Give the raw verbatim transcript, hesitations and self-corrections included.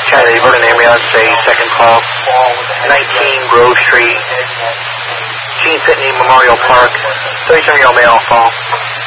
China, Vernon ambulance, a second call. nineteen Grove Street, Gene Pitney Memorial Park, thirty-seven-year-old male call.